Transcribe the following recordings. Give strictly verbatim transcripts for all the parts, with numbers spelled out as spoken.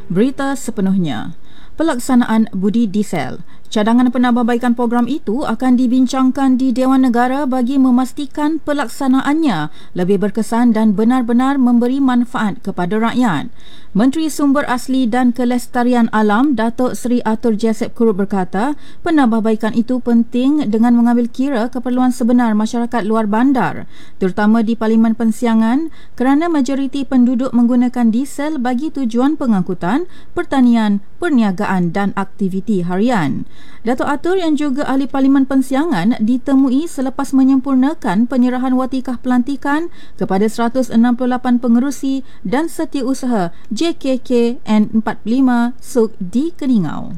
Berita sepenuhnya. Pelaksanaan budi diesel. Cadangan penambahbaikan program itu akan dibincangkan di Dewan Negara bagi memastikan pelaksanaannya lebih berkesan dan benar-benar memberi manfaat kepada rakyat. Menteri Sumber Asli dan Kelestarian Alam Datuk Seri Atur Jesep Kurut berkata, penambahbaikan itu penting dengan mengambil kira keperluan sebenar masyarakat luar bandar, terutama di Parlimen Pensiangan, kerana majoriti penduduk menggunakan diesel bagi tujuan pengangkutan, pertanian, perniagaan dan aktiviti harian. Datuk Atur yang juga ahli Parlimen Pensiangan ditemui selepas menyempurnakan penyerahan watikah pelantikan kepada seratus enam puluh lapan pengerusi dan setiausaha J K K N empat puluh lima S U K di Keningau.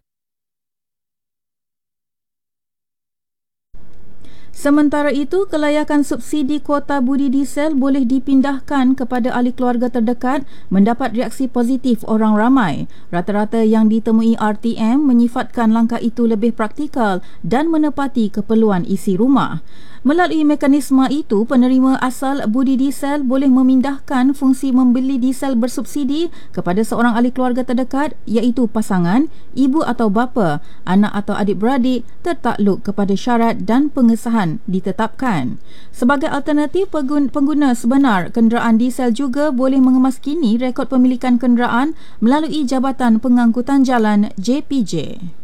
Sementara itu, kelayakan subsidi kuota budi diesel boleh dipindahkan kepada ahli keluarga terdekat mendapat reaksi positif orang ramai. Rata-rata yang ditemui R T M menyifatkan langkah itu lebih praktikal dan menepati keperluan isi rumah. Melalui mekanisme itu, penerima asal budi diesel boleh memindahkan fungsi membeli diesel bersubsidi kepada seorang ahli keluarga terdekat iaitu pasangan, ibu atau bapa, anak atau adik-beradik tertakluk kepada syarat dan pengesahan ditetapkan. Sebagai alternatif, pengguna sebenar kenderaan diesel juga boleh mengemaskini rekod pemilikan kenderaan melalui Jabatan Pengangkutan Jalan J P J.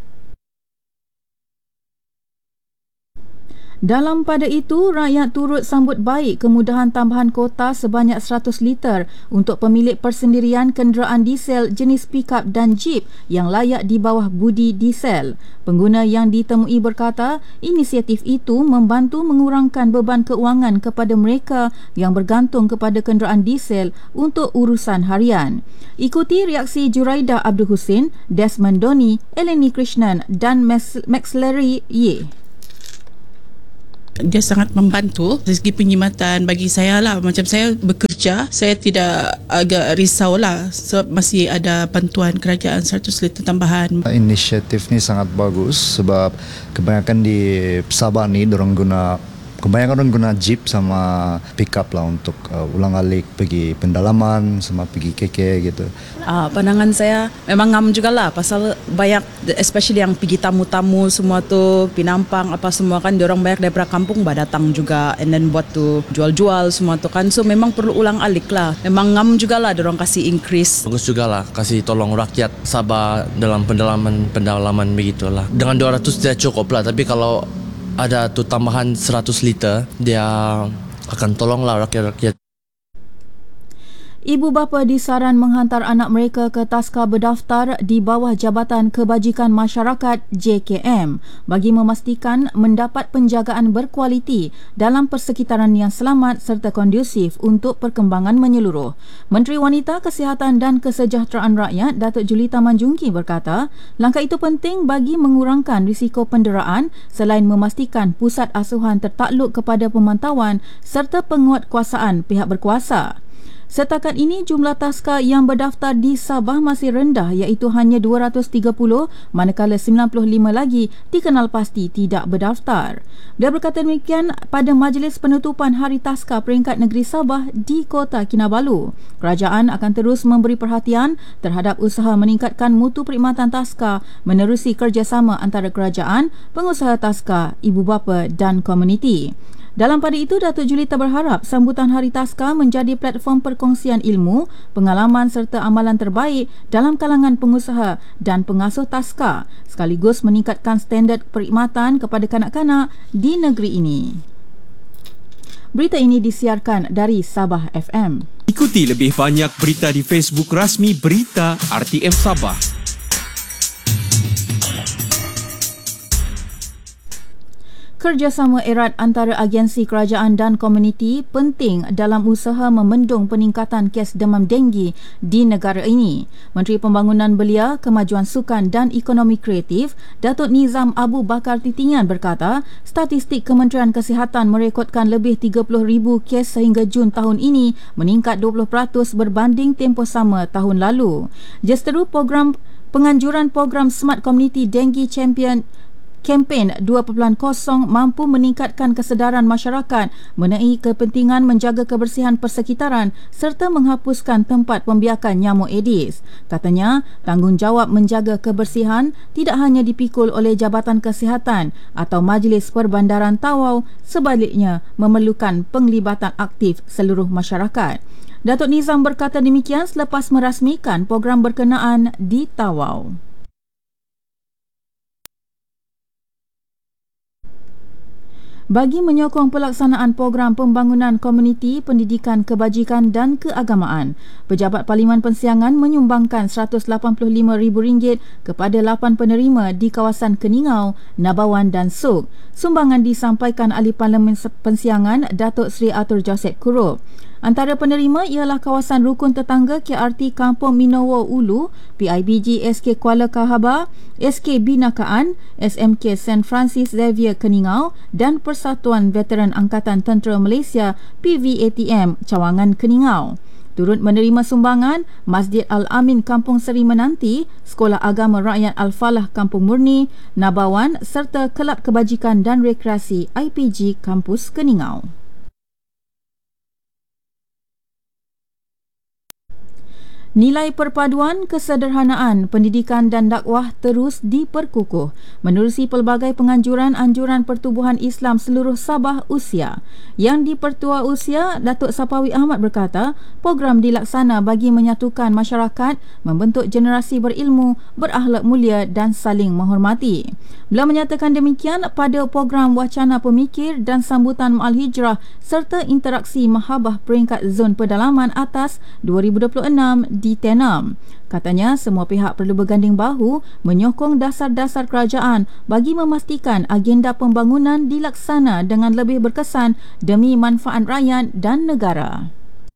Dalam pada itu, rakyat turut sambut baik kemudahan tambahan kota sebanyak seratus liter untuk pemilik persendirian kenderaan diesel jenis pickup dan jeep yang layak di bawah budi diesel. Pengguna yang ditemui berkata, inisiatif itu membantu mengurangkan beban keuangan kepada mereka yang bergantung kepada kenderaan diesel untuk urusan harian. Ikuti reaksi Juraidah Abdul Husin, Desmond Doni, Eleni Krishnan dan Maxlery Ye. Dia sangat membantu dari segi penyimatan bagi saya lah. Macam saya bekerja, saya tidak agak risau lah sebab masih ada bantuan kerajaan seratus liter tambahan. Inisiatif ni sangat bagus sebab kebanyakan di Sabah ni dorang guna kebanyakan orang guna jeep sama pickup lah untuk uh, ulang-alik pergi pendalaman sama pergi K K gitu. Ah, pandangan saya memang ngam jugalah pasal banyak, especially yang pergi tamu-tamu semua tu, pinampang apa semua kan, diorang banyak daripada kampung bah datang juga and then buat tu jual-jual semua tu kan, so memang perlu ulang-alik lah. Memang ngam jugalah diorang kasih increase. Bagus jugalah kasih tolong rakyat Sabah dalam pendalaman-pendalaman begitulah. Dengan dua ratus dia cukup lah, tapi kalau ada tu tambahan seratus liter, dia akan tolonglah rakyat-rakyat. Ibu bapa disaran menghantar anak mereka ke taska berdaftar di bawah Jabatan Kebajikan Masyarakat J K M bagi memastikan mendapat penjagaan berkualiti dalam persekitaran yang selamat serta kondusif untuk perkembangan menyeluruh. Menteri Wanita, Kesihatan dan Kesejahteraan Rakyat Datuk Julita Manjungki berkata, langkah itu penting bagi mengurangkan risiko penderaan selain memastikan pusat asuhan tertakluk kepada pemantauan serta penguatkuasaan pihak berkuasa. Setakat ini, jumlah taska yang berdaftar di Sabah masih rendah iaitu hanya dua ratus tiga puluh, manakala sembilan puluh lima lagi dikenal pasti tidak berdaftar. Dia berkata demikian pada majlis penutupan Hari Taska Peringkat Negeri Sabah di Kota Kinabalu. Kerajaan akan terus memberi perhatian terhadap usaha meningkatkan mutu perkhidmatan taska menerusi kerjasama antara kerajaan, pengusaha taska, ibu bapa dan komuniti. Dalam pada itu, Datuk Julita berharap sambutan Hari Taska menjadi platform perkongsian ilmu, pengalaman serta amalan terbaik dalam kalangan pengusaha dan pengasuh taska, sekaligus meningkatkan standard perkhidmatan kepada kanak-kanak di negeri ini. Berita ini disiarkan dari Sabah F M. Ikuti lebih banyak berita di Facebook rasmi Berita R T M Sabah. Kerjasama erat antara agensi kerajaan dan komuniti penting dalam usaha membendung peningkatan kes demam denggi di negara ini. Menteri Pembangunan Belia, Kemajuan Sukan dan Ekonomi Kreatif, Datuk Nizam Abu Bakar Titingan berkata, statistik Kementerian Kesihatan merekodkan lebih tiga puluh ribu kes sehingga Jun tahun ini, meningkat dua puluh peratus berbanding tempoh sama tahun lalu. Justeru program penganjuran program Smart Community Dengue Champion Kempen dua titik kosong mampu meningkatkan kesedaran masyarakat mengenai kepentingan menjaga kebersihan persekitaran serta menghapuskan tempat pembiakan nyamuk Aedes. Katanya, tanggungjawab menjaga kebersihan tidak hanya dipikul oleh Jabatan Kesihatan atau Majlis Perbandaran Tawau, sebaliknya memerlukan penglibatan aktif seluruh masyarakat. Datuk Nizam berkata demikian selepas merasmikan program berkenaan di Tawau. Bagi menyokong pelaksanaan program pembangunan komuniti, pendidikan, kebajikan dan keagamaan, Pejabat Parlimen Persiangan menyumbangkan seratus lapan puluh lima ribu ringgit kepada lapan penerima di kawasan Keningau, Nabawan dan Suk. Sumbangan disampaikan Ahli Parlimen Persiangan Datuk Seri Arthur Joseph Kurup. Antara penerima ialah kawasan rukun tetangga K R T Kampung Minowo Ulu, P I B G S K Kuala Kahaba, S K Binakaan, S M K Saint Francis Xavier Keningau dan Persatuan Veteran Angkatan Tentera Malaysia P V A T M Cawangan Keningau. Turut menerima sumbangan Masjid Al-Amin Kampung Seri Menanti, Sekolah Agama Rakyat Al-Falah Kampung Murni, Nabawan serta Kelab Kebajikan dan Rekreasi I P G Kampus Keningau. Nilai perpaduan, kesederhanaan, pendidikan dan dakwah terus diperkukuh menerusi pelbagai penganjuran-anjuran Pertubuhan Islam seluruh Sabah Usia. Yang di-Pertua Usia, Datuk Sapawi Ahmad berkata, program dilaksana bagi menyatukan masyarakat, membentuk generasi berilmu, berakhlak mulia dan saling menghormati. Beliau menyatakan demikian pada program Wacana Pemikir dan Sambutan Ma'al Hijrah serta interaksi Mahabah Peringkat Zon Pedalaman Atas dua ribu dua puluh enam di Tenam. Katanya semua pihak perlu berganding bahu menyokong dasar-dasar kerajaan bagi memastikan agenda pembangunan dilaksana dengan lebih berkesan demi manfaat rakyat dan negara.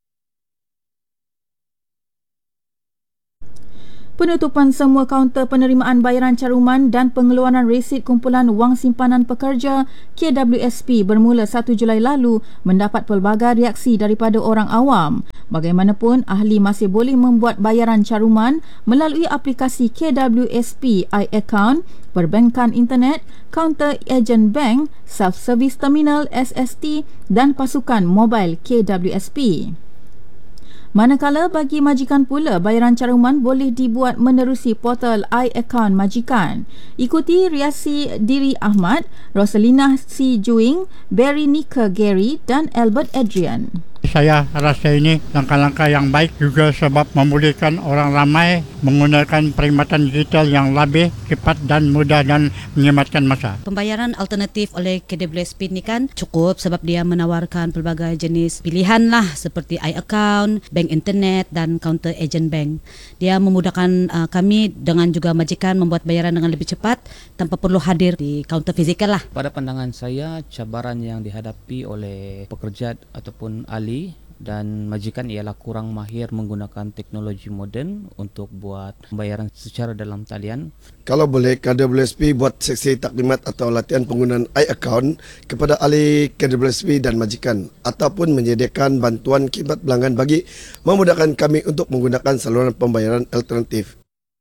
Penutupan semua kaunter penerimaan bayaran caruman dan pengeluaran resit kumpulan wang simpanan pekerja K W S P bermula satu Julai lalu mendapat pelbagai reaksi daripada orang awam. Bagaimanapun, ahli masih boleh membuat bayaran caruman melalui aplikasi K W S P iAccount, perbankan internet, kaunter ejen bank, self-service terminal S S T dan pasukan mobil K W S P. Manakala bagi majikan pula, bayaran caruman boleh dibuat menerusi portal iAccount Majikan. Ikuti Riasi Diri Ahmad, Rosalina C. Juing, Barry Nika Gary dan Albert Adrian. Saya rasa ini langkah-langkah yang baik juga sebab membolehkan orang ramai menggunakan perkhidmatan digital yang lebih cepat dan mudah dan menyematkan masa. Pembayaran alternatif oleh K W S P ini kan cukup sebab dia menawarkan pelbagai jenis pilihan lah seperti iAccount, bank internet dan counter agent bank. Dia memudahkan uh, kami dengan juga majikan membuat bayaran dengan lebih cepat tanpa perlu hadir di kaunter fizikal lah. Pada pandangan saya, cabaran yang dihadapi oleh pekerja ataupun ahli dan majikan ialah kurang mahir menggunakan teknologi moden untuk buat pembayaran secara dalam talian. Kalau boleh, K W S P buat seksi taklimat atau latihan penggunaan iAccount kepada ahli K W S P dan majikan ataupun menyediakan bantuan khidmat pelanggan bagi memudahkan kami untuk menggunakan saluran pembayaran alternatif.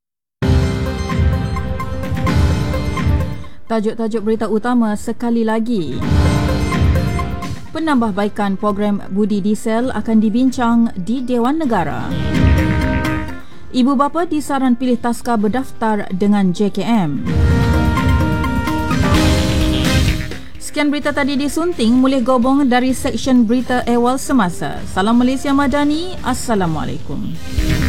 Tajuk-tajuk berita utama sekali lagi. Penambahbaikan program budi diesel akan dibincang di Dewan Negara. Ibu bapa disaran pilih taska berdaftar dengan J K M. Sekian berita tadi disunting mulih gobong dari Seksyen Berita Ehwal Semasa. Salam Malaysia Madani. Assalamualaikum.